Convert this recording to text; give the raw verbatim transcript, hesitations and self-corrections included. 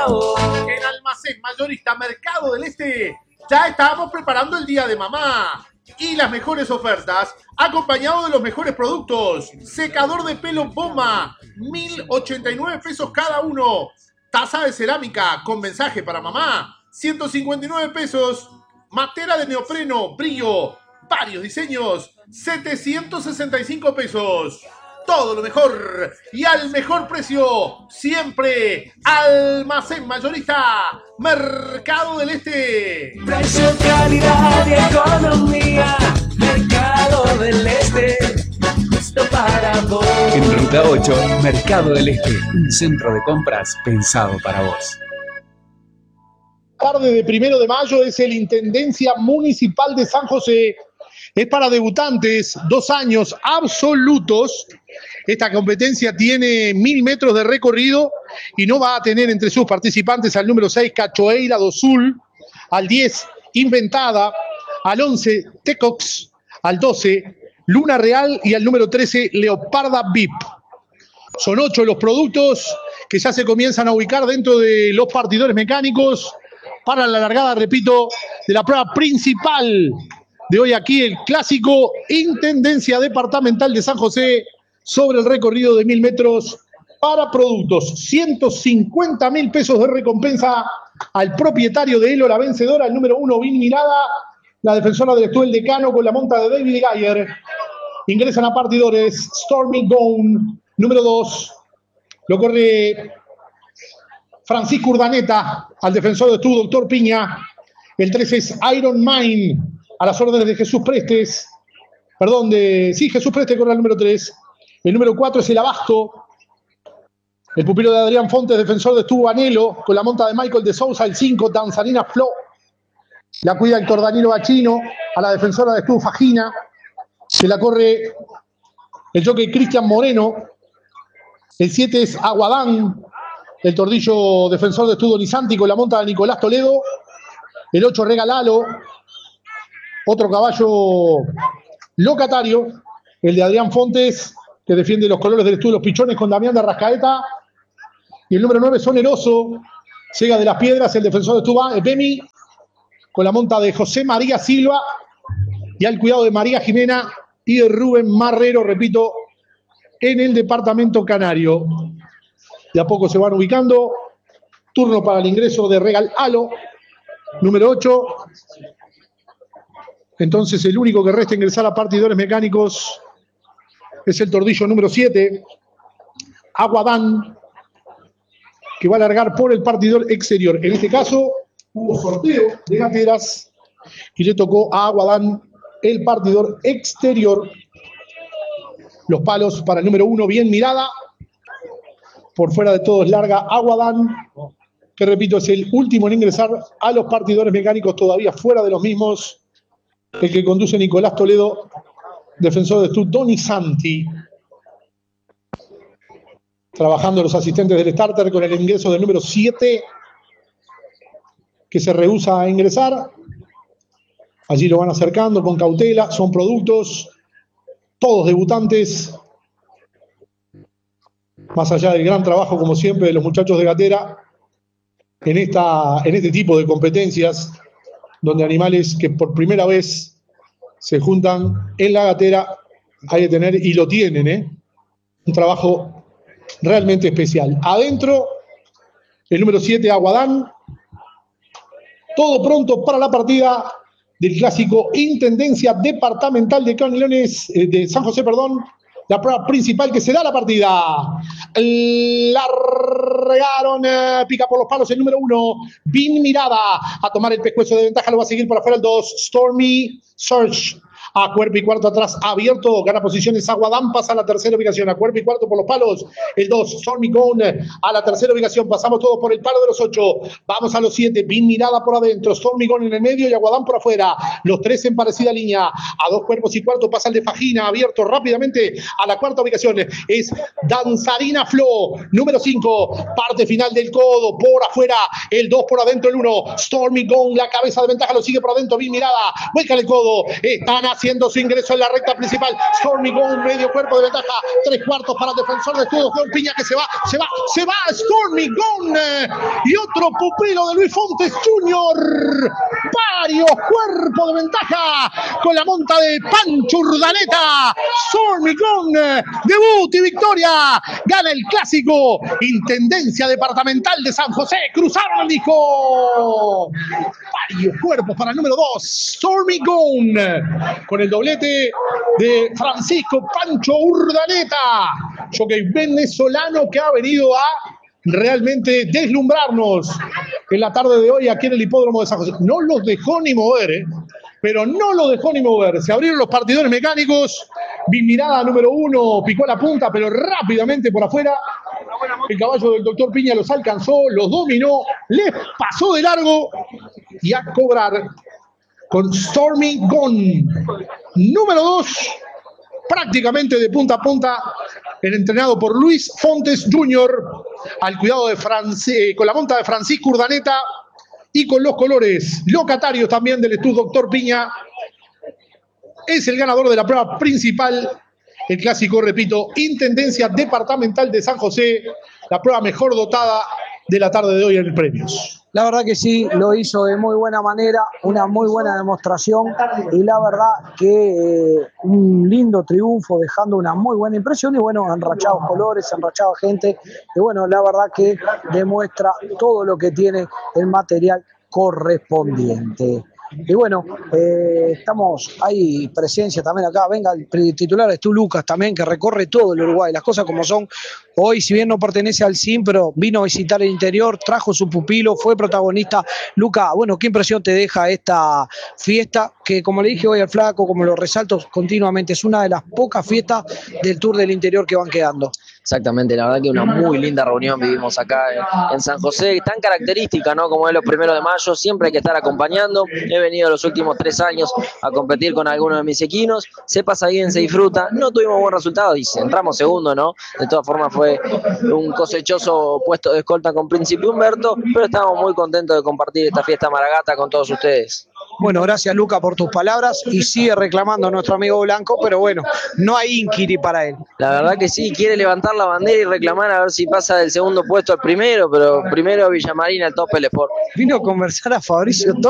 para vos. En Almacén Mayorista Mercado del Este ya estábamos preparando el Día de Mamá. Y las mejores ofertas, acompañado de los mejores productos. Secador de pelo Bomba, mil ochenta y nueve pesos cada uno. Taza de cerámica con mensaje para mamá, ciento cincuenta y nueve pesos. Matera de neopreno, brillo, varios diseños, setecientos sesenta y cinco pesos. Todo lo mejor y al mejor precio. Siempre Almacén Mayorista Mercado del Este. Precio, calidad y economía. Mercado del Este. Justo para vos. En Ruta ocho, Mercado del Este. Un centro de compras pensado para vos. Tarde de primero de mayo es el Intendencia Municipal de San José. Es para debutantes, dos años absolutos. Esta competencia tiene mil metros de recorrido y no va a tener entre sus participantes al número seis, Cachoeira do Sul, al diez, Inventada, al once, Tecox, al doce, Luna Real y al número trece, Leoparda V I P. Son ocho los productos que ya se comienzan a ubicar dentro de los partidores mecánicos para la largada, repito, de la prueba principal de hoy aquí, el clásico Intendencia Departamental de San José sobre el recorrido de mil metros para productos. ciento cincuenta mil pesos de recompensa al propietario de Elo, la vencedora, el número uno, Vin Mirada, la defensora del Estuel Decano con la monta de David Geyer. Ingresan a partidores Stormy Gone, número dos, lo corre Francisco Urdaneta, al defensor de Estuel, Doctor Piña. El tres es Iron Mine, a las órdenes de Jesús Prestes, perdón, de, sí, Jesús Prestes corre el número tres. El número cuatro es el Abasto, el pupilo de Adrián Fontes, defensor de Estuvo Anhelo, con la monta de Michael de Sousa. El cinco, Danzarina Flo, la cuida Héctor Danilo Bachino, a la defensora de Estuvo Fagina, se la corre el jockey Cristian Moreno. El siete es Aguadán, el tordillo defensor de Estuvo Nizanti, con la monta de Nicolás Toledo. El ocho, Regalalo, otro caballo locatario, el de Adrián Fontes, que defiende los colores del Estudio Los Pichones con Damián de Arrascaeta. Y el número nueve, Soneroso, llega de las Piedras, el defensor de Estudio Bemi, con la monta de José María Silva y al cuidado de María Jimena y de Rubén Marrero, repito, en el departamento canario. De a poco se van ubicando. Turno para el ingreso de Regal Alo, número ocho. Entonces el único que resta ingresar a partidores mecánicos es el tordillo número siete, Aguadán, que va a largar por el partidor exterior. En este caso hubo sorteo de gateras y le tocó a Aguadán el partidor exterior. Los palos para el número uno, Bien Mirada. Por fuera de todos larga Aguadán, que repito es el último en ingresar a los partidores mecánicos, todavía fuera de los mismos. El que conduce Nicolás Toledo, defensor de Stud Doni Santi. Trabajando los asistentes del starter con el ingreso del número siete, que se rehúsa a ingresar. Allí lo van acercando con cautela. Son productos, todos debutantes. Más allá del gran trabajo, como siempre, de los muchachos de Gatera en, esta, en este tipo de competencias, donde animales que por primera vez se juntan en la gatera, hay que tener, y lo tienen, ¿eh? Un trabajo realmente especial. Adentro, el número siete, Aguadán. Todo pronto para la partida del clásico Intendencia Departamental de Canelones, eh, de San José, perdón. La prueba principal que se da la partida. Largaron, eh, pica por los palos el número uno, Bin Mirada, a tomar el pescuezo de ventaja, lo va a seguir por afuera el dos, Stormy Search, a cuerpo y cuarto atrás abierto, gana posiciones Aguadán, pasa a la tercera ubicación, a cuerpo y cuarto por los palos, el dos, Stormy Gone, a la tercera ubicación, pasamos todos por el palo de los ocho, vamos a los siete, Bin Mirada por adentro, Stormy Gone en el medio y Aguadán por afuera, los tres en parecida línea, a dos cuerpos y cuarto pasa el de Fagina, abierto rápidamente a la cuarta ubicación, es Danzarina Flo, número cinco, parte final del codo, por afuera, el dos por adentro, el uno, Stormy Gone, la cabeza de ventaja lo sigue por adentro, Bin Mirada, vuelca el codo, están haciendo su ingreso en la recta principal. Stormy Gone, medio cuerpo de ventaja. Tres cuartos para el defensor de Estudios León Piña, que se va, se va, se va. Stormy Gone. Y otro pupilo de Luis Fontes junior Varios cuerpos de ventaja con la monta de Pancho Urdaneta. Stormy Gone, debut y victoria. Gana el clásico. Intendencia Departamental de San José. Cruzaron el disco. Varios cuerpos para el número dos. Stormy Gone. Con el doblete de Francisco Pancho Urdaneta. Jockey venezolano que ha venido a realmente deslumbrarnos en la tarde de hoy aquí en el hipódromo de San José. No los dejó ni mover, ¿eh? Pero no los dejó ni mover. Se abrieron los partidores mecánicos. Mirada número uno picó la punta, pero rápidamente por afuera el caballo del doctor Piña los alcanzó, los dominó, les pasó de largo y a cobrar con Stormy Gone. Número dos, prácticamente de punta a punta, el entrenado por Luis Fontes junior, al cuidado de Franci- con la monta de Francisco Urdaneta y con los colores locatarios también del Estudio Doctor Piña. Es el ganador de la prueba principal, el clásico, repito, Intendencia Departamental de San José, la prueba mejor dotada de la tarde de hoy en premios. La verdad que sí, lo hizo de muy buena manera, una muy buena demostración y la verdad que eh, un lindo triunfo, dejando una muy buena impresión y bueno, enrachados colores, enrachada gente y bueno, la verdad que demuestra todo lo que tiene el material correspondiente. Y bueno, eh, estamos, hay presencia también acá, venga el titular es tú Lucas también, que recorre todo el Uruguay, las cosas como son. Hoy, si bien no pertenece al C I M, pero vino a visitar el interior, trajo su pupilo, fue protagonista. Luca, bueno, ¿qué impresión te deja esta fiesta? Que como le dije hoy al flaco, como lo resalto continuamente, es una de las pocas fiestas del Tour del Interior que van quedando. Exactamente, la verdad que una muy linda reunión vivimos acá en San José, tan característica, ¿no? Como es los primeros de mayo, siempre hay que estar acompañando. He venido los últimos tres años a competir con algunos de mis equinos, se pasa bien, se disfruta, no tuvimos buen resultado y entramos segundo, ¿no? De todas formas fue un cosechoso puesto de escolta con Príncipe Humberto, pero estamos muy contentos de compartir esta fiesta Maragata con todos ustedes. Bueno, gracias Luca por tus palabras y sigue reclamando a nuestro amigo Blanco, pero bueno, no hay inquiri para él. La verdad que sí, quiere levantar la bandera y reclamar a ver si pasa del segundo puesto al primero, pero primero Villamarina, el top del Sport. Vino a conversar a Fabricio